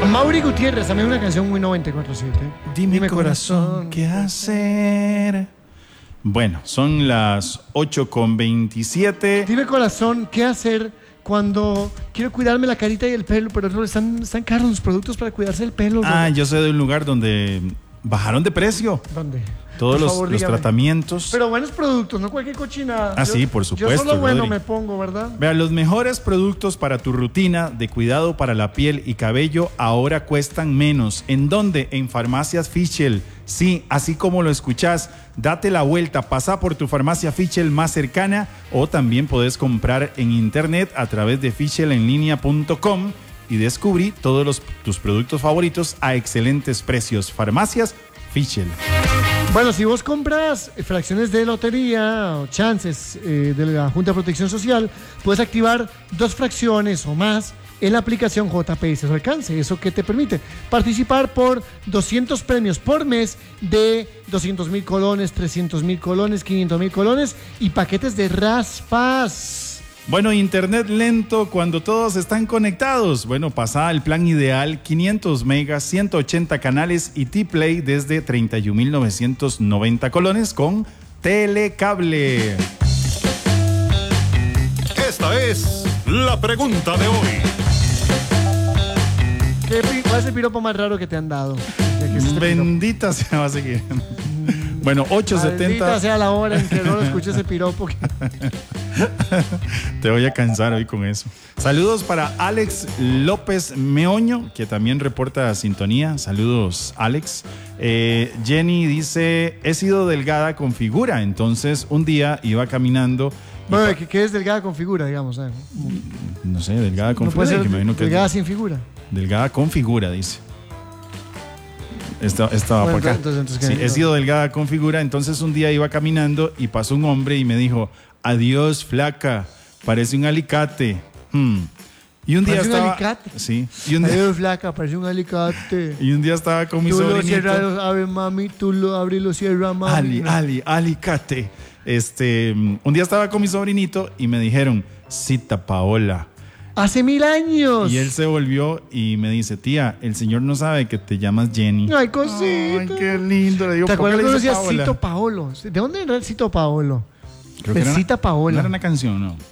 Mauri Gutiérrez, también una canción muy 94.7. Dime corazón, ¿qué hacer? Bueno, son las 8:27. Dime corazón, ¿qué hacer cuando quiero cuidarme la carita y el pelo, pero no están caros los productos para cuidarse el pelo? Ah, yo sé de un lugar donde bajaron de precio. ¿Dónde? Todos los tratamientos. Pero buenos productos, no cualquier cochinada. Ah, sí, por supuesto. Yo solo bueno Rodri. me pongo, ¿verdad? Vea, los mejores productos para tu rutina de cuidado para la piel y cabello ahora cuestan menos. ¿En dónde? En Farmacias Fischl. Sí, así como lo escuchás, date la vuelta, pasa por tu farmacia Fischl más cercana o también podés comprar en internet a través de fischelenlinea.com y descubrí todos tus productos favoritos a excelentes precios. Farmacias Fischl. Bueno, si vos compras fracciones de lotería o chances de la Junta de Protección Social, puedes activar 2 fracciones o más en la aplicación JPS a su alcance. ¿Eso qué te permite? Participar por 200 premios por mes de 200,000 colones, 300,000 colones, 500,000 colones y paquetes de raspas. Bueno, internet lento cuando todos están conectados. Bueno, pasa el plan ideal, 500 megas, 180 canales y T-Play desde 31,990 colones con Telecable. Esta es la pregunta de hoy. ¿Cuál es el piropo más raro que te han dado? Bendita sea, va a seguir. Bueno, 8:70. Maldita sea la hora en que no lo escuché ese piropo. Te voy a cansar hoy con eso. Saludos para Alex López Meoño, que también reporta sintonía. Saludos, Alex. Jenny dice, he sido delgada con figura, entonces un día iba caminando. Bueno, ¿qué es delgada con figura, digamos? No sé, delgada con no figura. puede ser Que me imagino que delgada sin figura. Delgada con figura, dice. Esta va Bueno, por acá. entonces, sí, he sido delgada con figura, entonces un día iba caminando y pasó un hombre y me dijo, adiós, flaca, parece un alicate. Y un día ¿Parece estaba... un alicate? Sí. Adiós, flaca, parece un alicate. Y un día estaba con mi tú sobrinito. Tú lo cierras, a ver, mami, tú lo abres y lo cierras, mami. Alicate. Un día estaba con mi sobrinito y me dijeron, cita Paola. Hace 1000 años. Y él se volvió y me dice, tía, el señor no sabe que te llamas Jenny. Ay, cosita. Ay, qué lindo. Le digo, ¿te acuerdas cuando decía Paola? Cito Paolo? ¿De dónde era el Cito Paolo? Creo que era Cita Paola. No era una canción, ¿no?